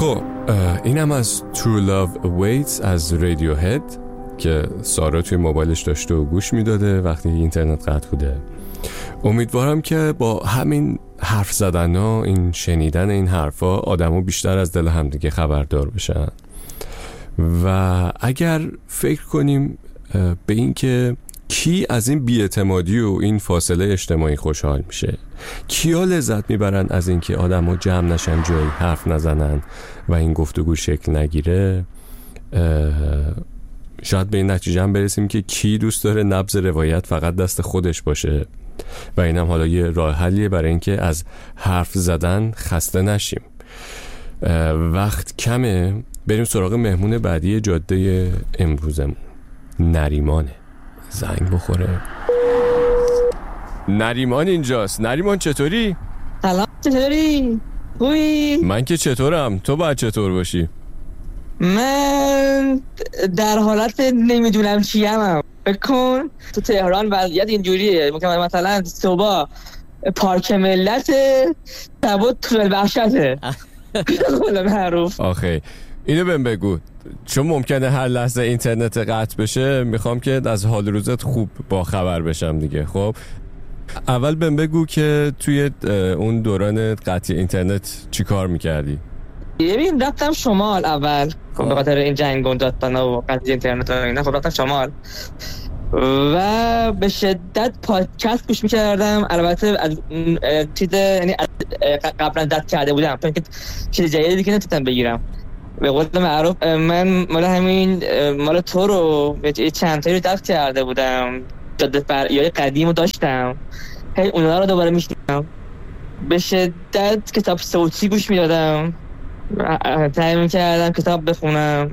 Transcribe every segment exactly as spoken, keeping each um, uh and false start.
خب اینم از True Love Awaits از رادیوهد که سارا توی موبایلش داشته و گوش میداده وقتی اینترنت قطع بوده. امیدوارم که با همین حرف زدن ها، این شنیدن این حرفا، آدمو بیشتر از دل همدیگه خبردار بشن. و اگر فکر کنیم به این که کی از این بی‌اعتمادی و این فاصله اجتماعی خوشحال میشه، کیا لذت میبرن از این که آدمو جمع نشن، جایی حرف نزنن و این گفتگو شکل نگیره، شاید به این نتیجه هم برسیم که کی دوست داره نبض روایت فقط دست خودش باشه. و اینم حالا یه راه حلیه برای اینکه از حرف زدن خسته نشیم. وقت کمه، بریم سراغ مهمون بعدی جاده امروزمون. نریمانه. زنگ بخوره. نریمان اینجاست. نریمان چطوری؟ سلام، چطوری؟ خوبی؟ من که چطورم، تو باید چطور باشی؟ من در حالت نمیدونم چیم. بکن تو تهران وضعیت اینجوریه، مثلا صبح پارک ملت، شبا طول بخشته. خدا معروف. آخه اینو بهم بگو، چون ممکنه هر لحظه اینترنت قطع بشه، میخوام که از حال روزت خوب با خبر بشم دیگه. خب اول بهم بگو که توی اون دوران قطع اینترنت چی کار میکردی؟ ببین رفتم شمال اول، خب به خاطر این جنگ و داستانا و قطع اینترنت و اینا، خب رفتم شمال و به شدت پادکست گوش میکردم. البته از چیز، یعنی قبلا دست کرده بودم چون که چیز جدیدی که نتونستم بگیرم. به قول معروف من مال همین مال تو رو چند تایی رو دست کرده بودم، جاده فرعی قدیم رو داشتم، هی اونا رو دوباره میشنیدم. به شدت کتاب صوتی گوش میدادم، سعی میکردم کتاب بخونم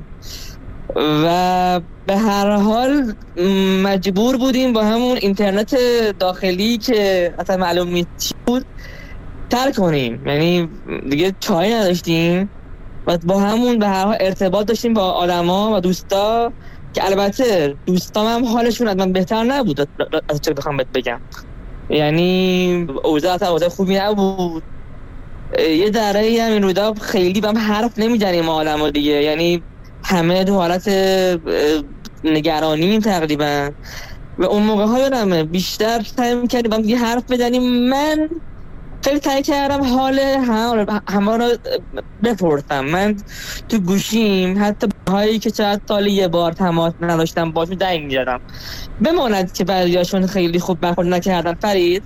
و به هر حال مجبور بودیم با همون اینترنت داخلی که اصلا معلوم نیست چی بود ترک کنیم. یعنی دیگه چاره نداشتیم و با همون به هر حال ارتباط داشتیم با آدما و دوستا که البته دوستام هم حالشون از من بهتر نبود از چه بخوام بهت بگم. یعنی اوضاع اصلا اوضاع خوبی نبود. یه دره‌ای هم این رودا خیلی با هم حرف نمی‌زنیم ما آدما دیگه، یعنی همه تو حالت نگرانیم تقریبا. و اون موقع ها یادمه بیشتر سعی می‌کردیم با هم دیگه حرف بزنیم. من خیلی سعی کردم حال همه رو بپرسم. من تو گوشیم حتی هایی که چند سال یه بار تماس نداشتم باشون زنگ می‌زدم، بماند که بعضیاشون خیلی خوب برخورد نکردن فرید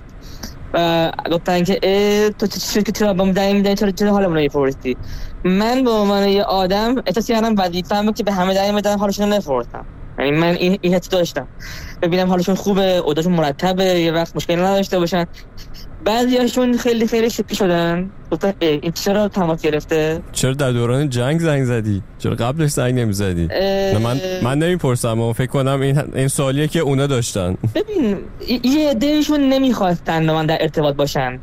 و گفتن که تو چه که چرا با من زنگ می‌زنی، چرا چرا حالمون رو می‌پرسی. من به عنوان یه آدم احساس کردم وظیفه‌مه که به همه زنگ بزنم حالشون رو نپرسم. یعنی من این این حس داشتم، ببینم حالشون خوبه، اوضاعشون مرتبه، یه وقت مشکلی نداشته باشن. بعضیاشون خیلی خیلی شوکه شدن، گفتن این چرا تماس گرفته؟ چرا در دوران جنگ زنگ زدی؟ چرا قبلش زنگ نمی‌زدی؟ اه... من من نمیپرسم و فکر کنم این این سوالیه که اونا داشتن. ببین یه عده‌شون نمیخواستن با من در ارتباط باشن،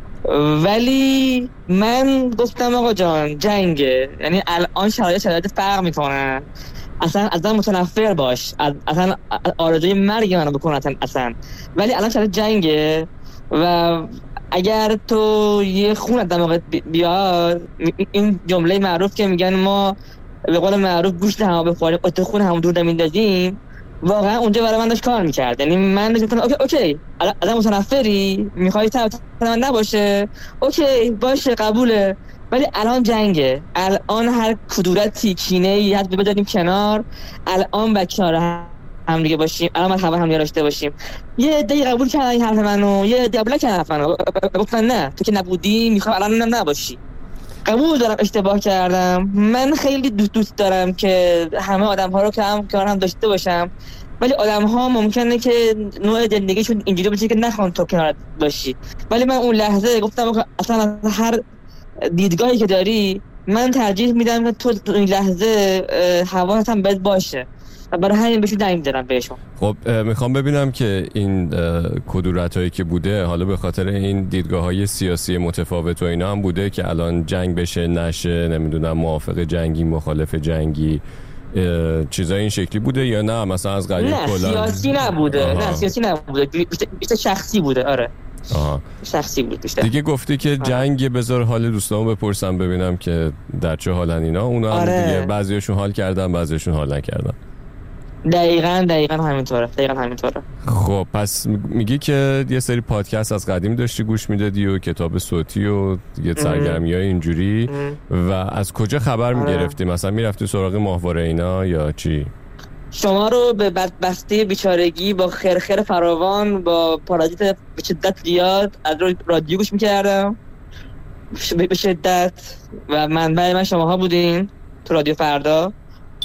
ولی من گفتم آقا جان جنگه، یعنی الان شرایط شرایط فرق میکنه، اصلا اصلا متنفر باش، اصلا آرزوی مرگ منو بکن اصلا، ولی الان شرایط جنگه و اگر تو یه خون از دماغت بیاد، این جمله معروف که میگن ما به قول معروف گوشت هم بخوریم تو خون هم دور نمیندازیم، واقعا اونجا برای من داشت کار میکرد. یعنی من داشت میکنم اوکی اوکی الان متنفری، میخوای طرف من نباشه، اوکی باشه قبوله، ولی الان جنگه، الان هر کدورتی کینه‌ای حد بذاریم کنار، الان بچه‌ها هم دیگه باشیم، الان ما خبر هم دیگه داشته باشیم. یه عده قبول کردن این حرف منو، یه عده قبول کردن حرف منو، گفتن نه تو که نبودی میخوام الان هم نباشی. قبول دارم اشتباه کردم، من خیلی دوست دوست دارم که همه آدم‌ها رو که هم کار هم داشته باشم، ولی آدم‌ها ممکنه که نوع زندگیشون اینجوری باشه که نخوان تو کنار باشی. ولی من اون لحظه گفتم اصلا هر دیدگاهی که داری من ترجیح میدم که تو این لحظه حواست هم بهت باشه، برای همین بهشون زنگ می‌زنم بهشون. خب میخوام ببینم که این کدورتایی که بوده حالا به خاطر این دیدگاه‌های سیاسی متفاوت و اینا هم بوده که الان جنگ بشه نشه، نمیدونم موافق جنگی مخالف جنگی چیزای این شکلی بوده یا نه مثلا از قریب کلا؟ نه سیاسی نبوده. آها. نه سیاسی نبوده، بیشتر شخصی بوده. آره آها. شخصی بود بیشتر. دیگه گفتی که جنگ بذار حال دوستامو بپرسم ببینم که در چه حالن اینا. اونا هم آره. دیگه بعضیاشون حال کردن بعضیاشون حال نکردن. دقیقاً دقیقاً همینطوره. دقیقاً همینطوره. خب پس میگی که یه سری پادکست از قدیم داشتی گوش میدادی و کتاب صوتی و دیگه سرگرمی‌های اینجوری و از کجا خبر میگرفتی؟ مثلا میرفتی سراغ ماهواره اینا یا چی؟ شما رو به بدبختی بیچارگی با خرخر فراوان با پارازیت به شدت زیاد از رادیو گوش میکردم به شدت و منبع من شماها بودین تو رادیو فردا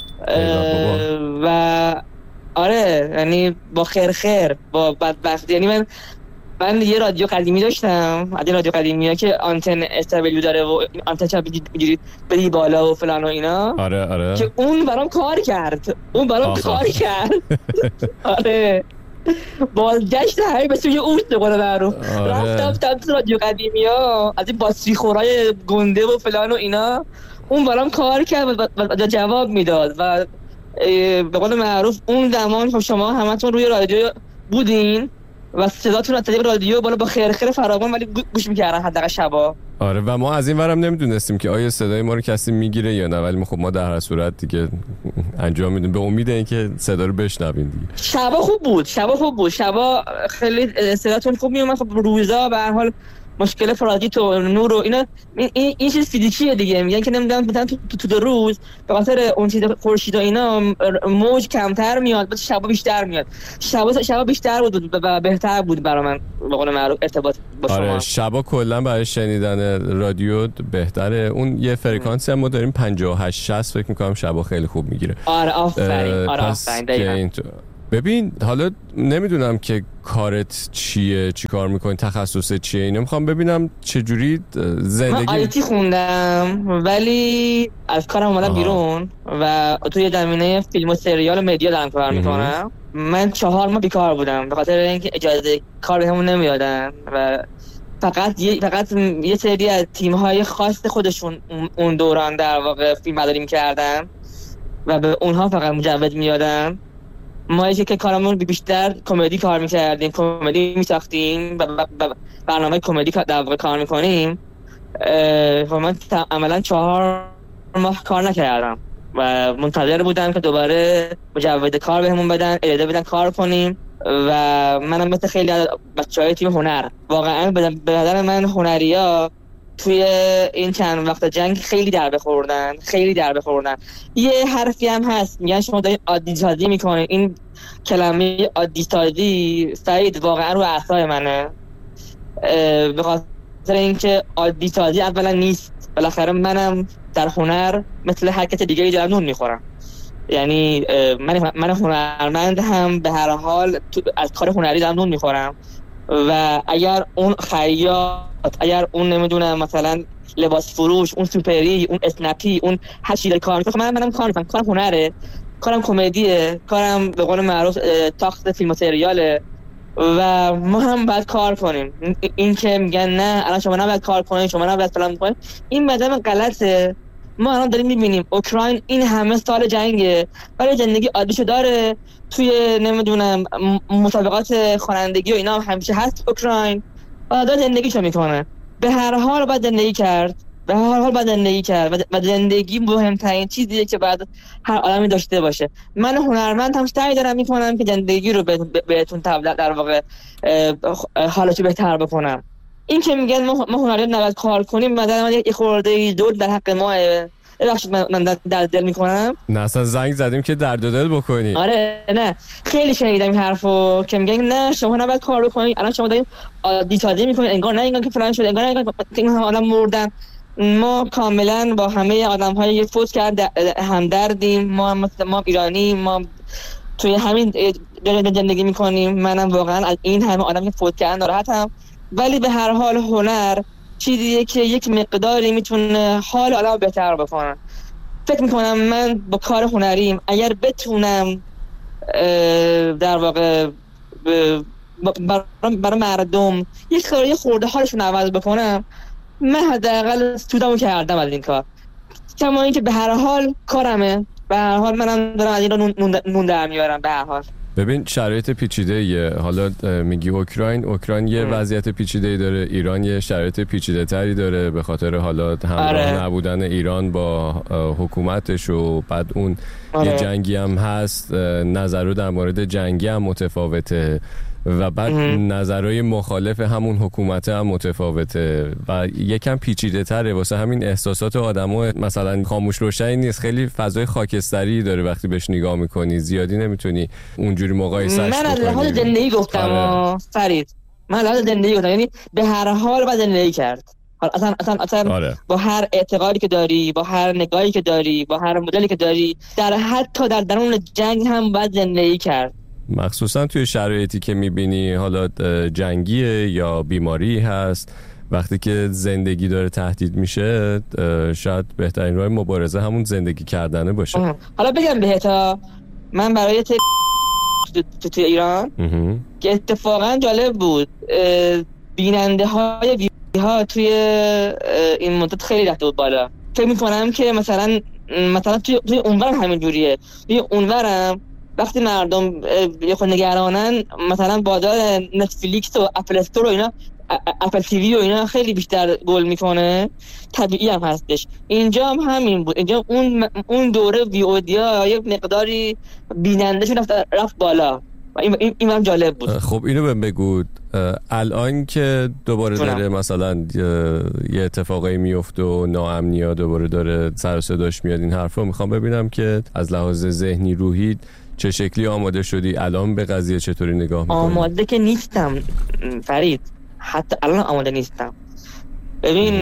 و آره یعنی با خرخر با بدبختی. یعنی من من یه رادیو قدیمی داشتم، از این رادیو قدیمی ها که آنتن استابیلیو داره و آنتن چپ اینجوری بری بالا و فلان و اینا. آره آره که اون برام کار کرد اون برام کار کرد آره بازگشت هایی به سوی اون بقول معروف رفتم رفتم رادیو قدیمی ها از این باتری خورای گنده و فلان و اینا. اون برام کار کرد و جواب میداد و به قول معروف اون زمان خب شما همتون روی رادیو بودین و صداتون از طریق رادیو بالا با خرخر فراوان ولی گوش میکردن حداقل شبا. آره و ما از این ورم نمیدونستیم که آیا صدای ما رو کسی میگیره یا نه، ولی خب ما در هر صورت دیگه انجام میدیم به امید اینکه صدا رو بشنویم دیگه. شبا خوب بود شبا خوب بود شبا خیلی صداتون خوب میومد. خب روزا به هر حال مشکل فرادیت و نور و اینا این این, این چیز فیزیکیه دیگه. میگن که نمیدونم مثلا تو تو, تو روز به خاطر اون چیز خورشید و اینا موج کمتر میاد بعد شبا بیشتر میاد. شبا شبا بیشتر بود و بهتر بود برای من به قول معروف ارتباط با شما. آره شبا کلا برای شنیدن رادیو بهتره. اون یه فرکانسی هم ما داریم پنجاه و هشت شصت فکر می‌کنم شبا خیلی خوب میگیره. آره آفرین آره آفرین دقیقاً. ببین حالا نمیدونم که کارت چیه چی کار میکنی تخصصت چیه اینو میخوام ببینم چجوری زندگی. من آیتی خوندم ولی از کارم اومدم بیرون و توی زمینه فیلم و سریال و مدیا دارم کار میکنم. من چهار ماه بیکار بودم به خاطر اینکه اجازه کار بهمون نمیدادن و فقط یه فقط یه سری از تیم‌های خاص خودشون اون دوران در واقع فیلمبرداری می‌کردن و به اونها فقط مجوز میدادن. ما که کارمون بیشتر کمدی کار میکردیم، کمدی میساختیم و برنامه کمدی در واقع کار میکنیم و من عملا چهار ماه کار نکردم و منتظر بودم که دوباره مجوز کار بهمون بدن اجازه بدن کار کنیم و منم مثل خیلی از بچهای تیم هنر واقعا به نظر من هنریا توی این چند وقت جنگ خیلی در بخوردن خیلی در بخوردن. یه حرفی هم هست میگن شما دارین عادی سازی میکنین. این کلمه عادی سازی سعید واقعا رو اعصاب منه به خاطر اینکه عادی سازی اولا نیست. بالاخره منم در هنر مثل هر کس دیگه دارم نون میخورم. یعنی من من هنرمند هم به هر حال از کار هنری دارم نون میخورم و اگر اون خیاط اگر اون نمیدونم مثلا لباس فروش اون سوپری اون اسنپی اون هر چیزی کار میکنه من منم کار میکنم. کارم هنره، کارم کمدیه، کارم به قول معروف ساخت فیلم و سریاله و ما هم باید کار کنیم. این که میگن نه الان شما نباید کار کنید شما نباید فلان کنید این مدام غلطه. ما الان داریم میبینیم اوکراین این همه سال جنگه ولی زندگی عادیشو داره. توی نمیدونم مسابقات خوانندگی و اینا هم همیشه هست اوکراین و داره زندگیشو میکنه. به هر حال باید زندگی کرد به هر حال باید زندگی کرد و زندگی مهمترین چیزیه که بعد هر آدمی داشته باشه. من هنرمند هم سعی دارم میکنم که زندگی رو بهتون تبدیل در واقع حالتو بهتر بکنم. این که میگن ما هنرمند نباید کار کنیم مثلا من یه خورده دور در حق ما ببخشید من در دل میکنم. نه اصلا زنگ زدیم که درد دل بکنی. آره نه خیلی شنیدم این حرفو که میگن نه شما نباید کار بکنید الان شما دارین عادی سازی میکنید انگار نه انگار که فلان شده انگار نه انگار این آدم مردن. ما کاملا با همه آدم‌های فوت کرد همدردیم. ما مثل ما ایرانی ما توی همین زندگی میکنیم. منم واقعا از این همه آدم که فوت کردن ناراحتم ولی به هر حال هنر چیزیه که یک مقداری میتونه حال آدم بهتر بکنه. فکر میکنم من با کار هنریم اگر بتونم در واقع برای مردم یک خورده خورده حالشون عوض بکنم من حداقل سودمو کردم از این کار. کما اینکه به هر حال کارمه به هر حال منم دارم از این رو نون در میارم به هر حال. ببین شرایط پیچیده یه، حالا میگی اوکراین اوکراین یه وضعیت پیچیده داره، ایران یه شرایط پیچیده تری داره به خاطر حالا همراه آره. نبودن ایران با حکومتش و بعد اون آره. یه جنگی هم هست، نظر در مورد جنگی هم متفاوته و بعد نظرهای مخالف همون حکومت هم متفاوته و یکم پیچیده تره، واسه همین احساسات آدمو مثلا خاموش روشنی نیست، خیلی فضای خاکستری داره وقتی بهش نگاه میکنی، زیادی نمیتونی اونجوری مقایسهش بکنی. من از لحاظ زندگی گفتم آره. فرید من از لحاظ زندگی گفتم، یعنی به هر حال باید زندگی کرد، اصلا اصلا اصلا آره. با هر اعتقادی که داری، با هر نگاهی که داری، با هر مدلی که داری، در حتی در درون جنگ هم باید زندگی کرد، مخصوصا توی شرایطی که میبینی حالا جنگیه یا بیماری هست، وقتی که زندگی داره تهدید میشه شاید بهترین راه مبارزه همون زندگی کردنه باشه. اه. حالا بگم بهتا من برای ت... تو توی ایران اه. که اتفاقا جالب بود، بیننده های ویدیو ها توی این مدت خیلی رفته بود بالا. فکر میکنم که مثلا مثلا توی, توی اونور همین جوریه، توی اونورم وقتی مردم یه خود نگرانن مثلا بازار نتفلیکس و اپل استور و اینا، اپل تیوی و اینا خیلی بیشتر گل میکنه، طبیعی هم هستش. اینجا هم همین بود، اینجا اون اون دوره وی او دی ها یه مقداری بینندهشون رفت رفت بالا و این این, این هم جالب بود. خب اینو بهم بگو، الان که دوباره داره مثلا یه اتفاقی میفته و ناامنی‌ها دوباره داره سر و صداش میاد این حرفا، میخوام ببینم که از لحاظ ذهنی روحی چه شکلی آماده شدی؟ الان به قضیه چطوری نگاه میکنی؟ آماده که نیستم فرید، حتی الان آماده نیستم. ببین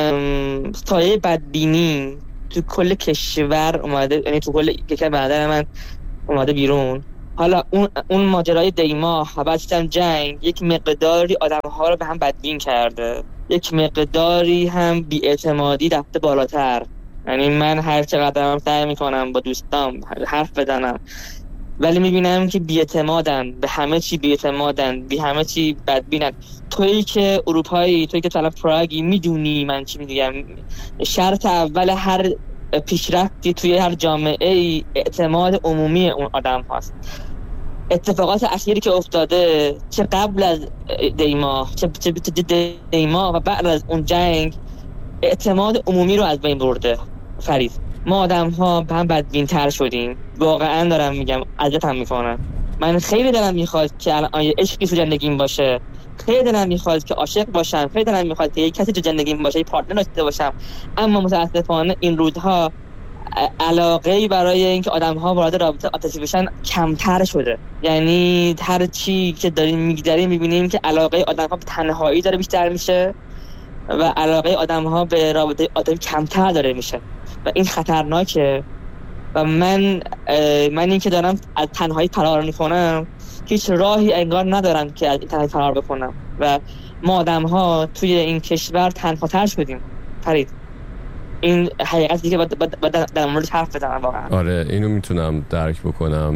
سایه بدبینی تو کل کشور اومده، یعنی تو کل کشور برادر من اومده بیرون. حالا اون اون ماجرای دیما بعدش جنگ یک مقداری آدم‌ها رو به هم بدبین کرده، یک مقداری هم بی‌اعتمادی رفته بالاتر. یعنی من هر چقدر سعی میکنم با دوستام حرف بزنم ولی میبینم که بی‌اعتمادن، به همه چی بی‌اعتمادن، بی همه چی بدبینن. تویی که اروپایی، تویی که طرف پراگی، میدونی من چی میگم. شرط اول هر پیشرفتی توی هر جامعه اعتماد عمومی اون آدم هست. اتفاقات اخیری که افتاده، چه قبل از دیما چه چه دیما و بعد از اون جنگ، اعتماد عمومی رو از بین برده فرید. ما آدم ها به هم بدبین تر شدیم، واقعا دارم میگم، اذیت هم میکنن. من خیلی دلم میخواد که الان یه عشقی تو زندگیم باشه، خیلی دلم میخواد که عاشق باشم، خیلی دلم میخواد که یه کسی تو زندگیم باشه، یه پارتنر داشته باشم، اما متاسفانه این روزها علاقه‌ای برای اینکه آدم‌ها وارد رابطه عاطفی بشن کمتر شده. یعنی هر چی که داریم میگذریم میبینیم که علاقه آدم‌ها به تنهایی داره بیشتر میشه و علاقه آدم‌ها به رابطه عاطفی کمتر داره میشه و این خطرناکه. و من من این که دارم از تنهایی فرار میکنم، هیچ راهی انگار ندارم که از این تنهایی فرار بکنم و ما آدم‌ها توی این کشور تنهاتر شدیم فرید. این حقیقتی که باید در مورد حرف بزنم واقعا. آره اینو میتونم درک بکنم.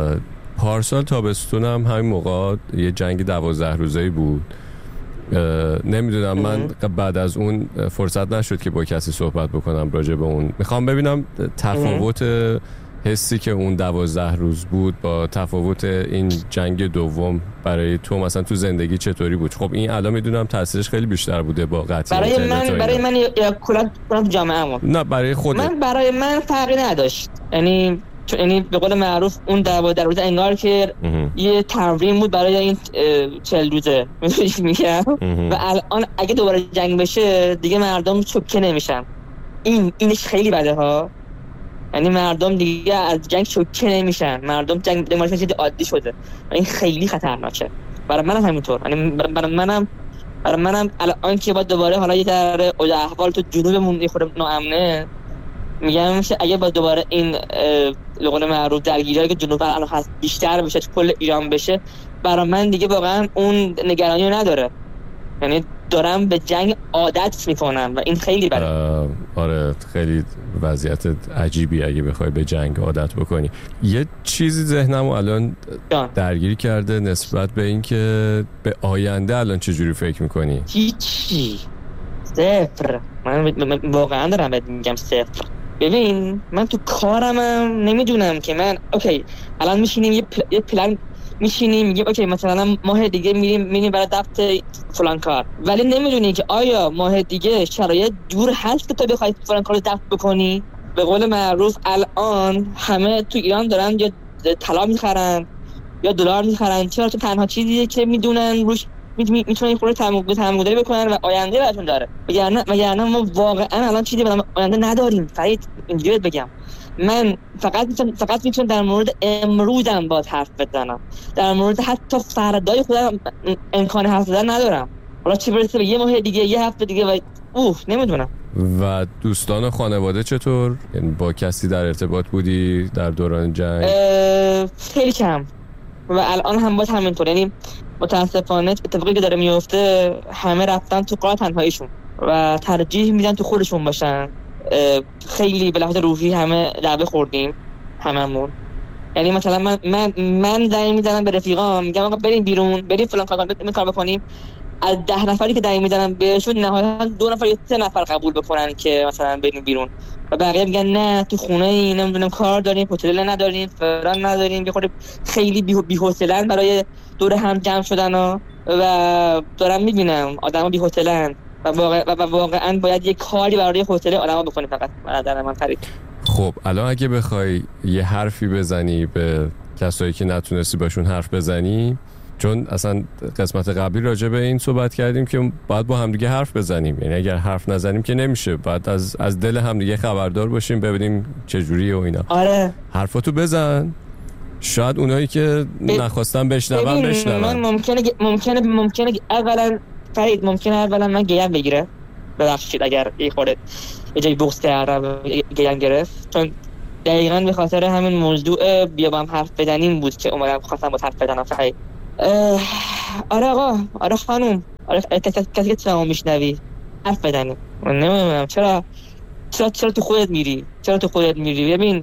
پارسال تابستونم همین موقع یه جنگ دوازده روزه‌ای بود. نمیدونم من بعد از اون فرصت نشد که با کسی صحبت بکنم راجع به اون. میخوام ببینم تفاوت حسی که اون دوازده روز بود با تفاوت این جنگ دوم برای تو مثلا تو زندگی چطوری بود؟ خب این الان میدونم تاثیرش خیلی بیشتر بوده با قطعیت برای من. برای من یا کلا تو جامعه‌ام. نه برای خودت. من برای من فرقی نداشت. یعنی یعنی به قول معروف اون دوازده روزه انگار که یه تمرین بود برای این چهل روزه. می‌دونی چی میگم؟ و الان اگه دوباره جنگ بشه دیگه مردم چوکه نمیشن. این اینش خیلی بده ها. یعنی مردم دیگه از جنگ شوکه نمیشن، مردم جنگ دمارش چیز عادی شده و این خیلی خطرناکه. برای منم همینطور. یعنی برای منم برای منم الان که با دوباره حالا یه در احوال تو جنوبمون یه خورده ناامنه، میگم که اگه با دوباره این لغون معروف درگیریایی که جنوب الان هست بیشتر بشه، کل ایران بشه، برای من دیگه واقعا اون نگرانی رو نداره. یعنی دارم به جنگ عادت میکنم و این خیلی بده. آره خیلی وضعیت عجیبی اگه بخوای به جنگ عادت بکنی. یه چیزی ذهنمو الان جان. درگیر کرده نسبت به این که به آینده الان چجوری فکر میکنی؟ هیچی، صفر. من واقعا دارم بهت میگم صفر. ببین من تو کارمم نمیدونم که من اوکی الان میشینیم یه, پل... یه پلن میشینیم میگیم اوکی مثلا ماه دیگه میریم میریم برای ضبط فلان کار، ولی نمیدونی که آیا ماه دیگه شرایط جور هست که تو بخوای فلان کارو ضبط بکنی. به قول معروف الان همه تو ایران دارن یا طلا میخرن یا دلار میخرن، چرا؟ تو تنها چیزیه که میدونن روش میتونن خود تمام‌گذاری بکنن و آینده براشون داره. وگرنه وگرنه ما واقعا الان چیزی به آینده نداریم. فرید اینجوری بگم، من فقط میتونم فقط میتونم در مورد امروزم باز حرف بزنم، در مورد حتی فردای خودم امکان حرف زدن ندارم. حالا چه برسه به یه ماه دیگه، یه هفته دیگه و اوه نمیدونم. و دوستان و خانواده چطور؟ یعنی با کسی در ارتباط بودی در دوران جنگ؟ خیلی کم و الان هم باز همینطور. یعنی متاسفانه اتفاقی که داره میفته همه رفتن تو قار تنهاییشون و ترجیح میدن تو خودشون باشن. خیلی به لحاظ روحی همه لعبه خوردیم هممون. یعنی مثلا من من من زنگ میزنم به رفیقام میگم آقا بریم بیرون، بریم فلان کار کار بکنیم. از ده نفری که زنگ میزنم بهشون نهایتا دو نفر یا سه نفر قبول بکنن که مثلا بریم بیرون و بقیه میگن نه تو خونه ای نمیدونم کار داریم، هتل نداریم، فلان نداریم. یه خورده خیلی بی‌حوصله‌ان برای دور هم جمع شدن و و دارم میبینم آدما بی‌حوصله‌ان و واقعا و واقعا باید یه کاری برای هتل آدما بکنیم. فقط نظر من فرید. خب الان اگه بخوای یه حرفی بزنی به کسایی که نتونستی باشون حرف بزنی، چون اصلا قسمت قبلی راجع به این صحبت کردیم که باید با همدیگه حرف بزنیم، یعنی اگر حرف نزنیم که نمیشه، باید از از دل همدیگه خبردار باشیم ببینیم چه جوریه و اینا. آره حرفاتو بزن، شاید اونایی که ب... نخواستن بشنون بشنون. من ممکنه ممکنه ممکنه اولا فرید ممکنه اولا من گیم بگیره، ببخشید اگر یه خورده یه جایی بوکس کردم گیم گرفت، چون دقیقاً به خاطر همین موضوع بیا با هم حرف بزنیم بود که اومدم خواستم با حرف بزنم. فرید آره آقا، آره خانم، آره کسی که تو میشنوی حرف بزنیم. من نمیدونم چرا چرا چرا تو خودت میری چرا تو خودت میری ببین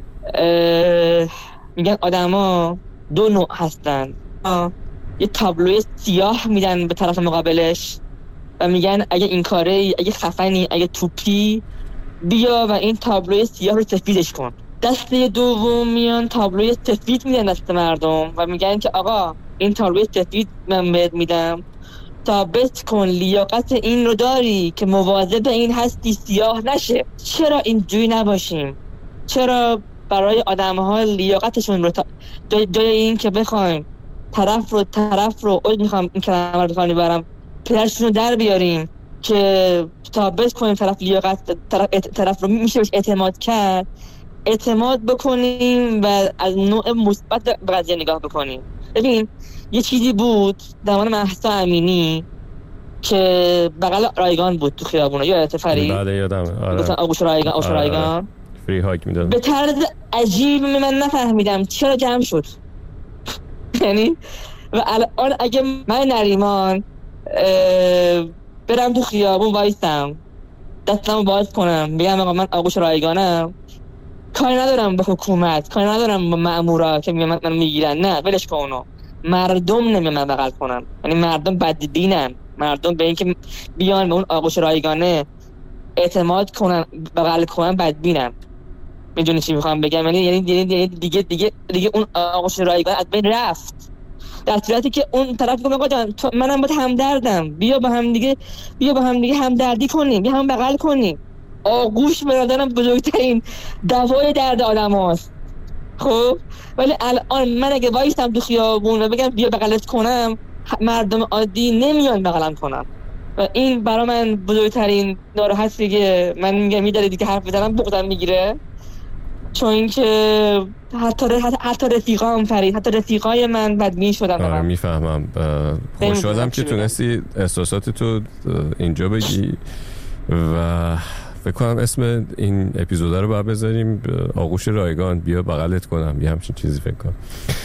میگن آدما دو نوع هستن، یه تابلوی سیاه میدن به طرف مقابلش و میگن اگه این کاره، اگه خفنی، اگه توپی، بیا و این تابلوی سیاه رو سفیدش کن. دسته دوم میان تابلوی سفید میدن دست مردم و میگن که آقا این تابلوی سفید من بهت میدم، ثابت کن لیاقت این رو داری که مواظب این هستی سیاه نشه. چرا اینجوری نباشیم؟ چرا برای آدم‌ها لیاقتشون رو تا جای, جای این که بخوایم طرف رو طرف رو اوج میخوام این کلمه رو بخوام برم پدرشون رو در بیاریم که ثابت کنیم طرف لیاقت طرف, طرف رو میشه بهش اعتماد کرد، اعتماد بکنیم و از نوع مثبت به قضیه نگاه بکنیم. ببین یه چیزی بود زمان مهسا امینی که بغل رایگان بود تو خیابونه، یادت فرید؟ بله یادمه. آره مثلا آغوش رایگان، آغوش رایگان فری هاگ میدادن. به طرز عجیب من نفهمیدم چرا جمع شد. یعنی و الان اگه من نریمان برم تو خیابون وایستم دستمو باز کنم بگم آقا من آغوش رایگانم، کاری ندارم به حکومت، کاری ندارم با مامورا که من منو میگیرن، نه ولش کن اونو. مردم نمیان من بغل کنن، یعنی مردم بددینن، مردم به اینکه بیان به اون آغوش رایگانه اعتماد کنن بغل کنن بدبینن. میدونی چی میخوام بگم؟ یعنی یعنی دیگه دیگه دیگه دیگه اون آغوش رایگان از بین رفت، در صورتی که اون طرف میگه آقا جان منم باهات همدردم، بیا با هم دیگه بیا با هم دیگه همدردی کنیم، بیا هم بغل کنیم. آغوش به نظرم بزرگترین دوای درد آدم هاست. خب ولی الان من اگه وایستم تو خیابون و بگم بیا بغلت کنم، مردم عادی نمیان بغلم کنم و این برای من بزرگترین ناراحتی که من میگم میداره دیگه حرف بزنم بغضم میگیره. چون اینکه حتی حتی رفیقام فرید حتی رفیقای من بدبین شدن. آره میفهمم. خوشحالم که تونستی احساسات تو اینجا بگی و فکر کنم اسم این اپیزود رو باید بذاریم آغوش رایگان، بیا بغلت کنم، یه همچین چیزی فکر کنم.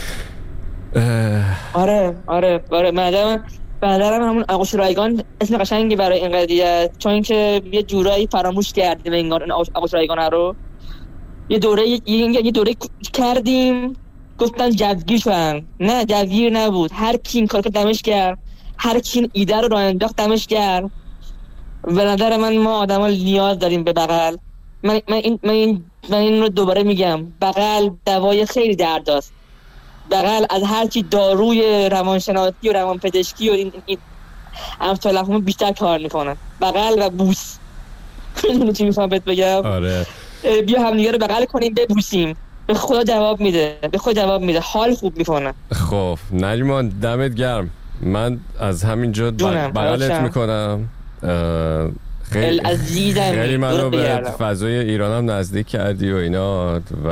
آره آره آره مادام بعدم همون آغوش رایگان اسم قشنگی برای این قضیه، چون اینکه یه جورایی فراموش کردیم انگار این آغوش رایگان رو. یه دوره یه, یه دوره کردیم گفتن جوگیر شدن، نه جوگیر نبود. هر کی این کار که دمش کرد، هر کی این ایده رو راه انداخت دمش کرد. به نظر من ما آدما نیاز داریم به بغل من من این من این من این رو دوباره میگم، بغل دوای خیلی درداست. بغل از هر چی داروی روانشناسی و روانپزشکی و این این امثال هم بیشتر کار میکنن. بغل و بوس. میدونی چی میخوام بهت بگم؟ آره. بیا هم دیگه رو بغل کنیم ببوسیم. به خدا جواب میده. به خدا جواب میده. حال خوب میکنه. خب نریمان دمت گرم. من از همینجا بغلت میکنم. خیلی خیلی منو به فضای ایرانم نزدیک کردی و اینا و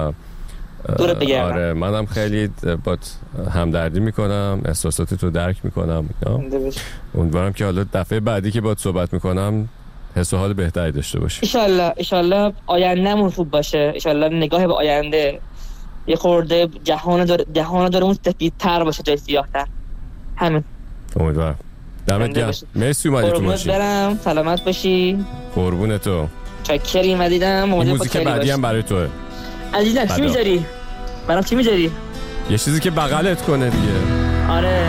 آره منم خیلی با همدردی میکنم، احساساتتو درک میکنم. امیدوارم که حالا دفعه بعدی که باهات صحبت میکنم حس و حال بهتری داشته باشی. ان شاء الله ان شاء الله آیندهمون خوب باشه. ان شاء الله نگاه به آینده یه خورده جهان داره جهان داره اون سفیدتر باشه جای سیاه‌تر. همین. امیدوارم. دمت گرم. مرسی اومدی تو ماشین. برم سلامت باشی. قربون تو. چاکری مدیدم. موزیک بعدی هم برای توه. عزیزم چی میذاری؟ برام چی میذاری؟ یه چیزی که بغلت کنه دیگه. آره.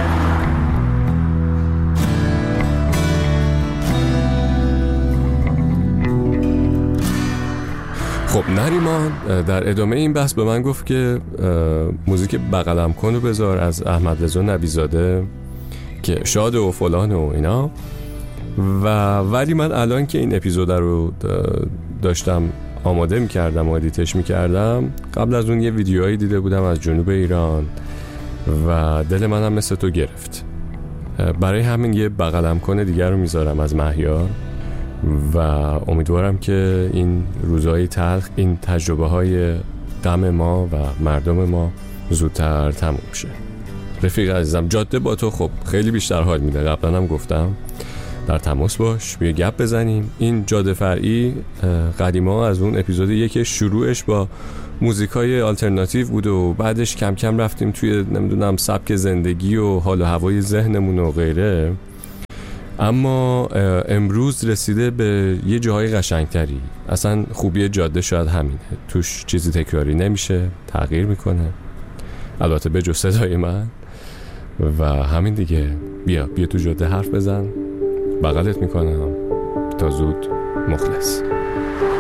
خب نریمان در ادامه این بحث به من گفت که موزیک بغلم کن رو بذار از احمد رضا نویزاده که شاد و فلان و اینا. و ولی من الان که این اپیزود رو داشتم آماده میکردم و ادیتش میکردم، قبل از اون یه ویدیوهایی دیده بودم از جنوب ایران و دل منم مثل تو گرفت. برای همین یه بغلم کنه دیگر رو میذارم از مهیار و امیدوارم که این روزهای تلخ، این تجربه های غم ما و مردم ما زودتر تموم شه. رفیق عزیزم جاده با تو خب خیلی بیشتر حال میده. قبلا هم گفتم در تماس باش، بیا گپ بزنیم. این جاده فرعی قدیما از اون اپیزود یک شروعش با موزیکای آلترناتیو بود و بعدش کم کم رفتیم توی نمیدونم سبک زندگی و حال و هوای ذهنمون و غیره. اما امروز رسیده به یه جاهای قشنگتری. اصلا خوبی جاده شاید همینه، توش چیزی تکراری نمیشه، تغییر میکنه، البته به جز صدای من. و همین دیگه، بیا بیا تو جاده حرف بزن، بغلت میکنم. تا زود، مخلص.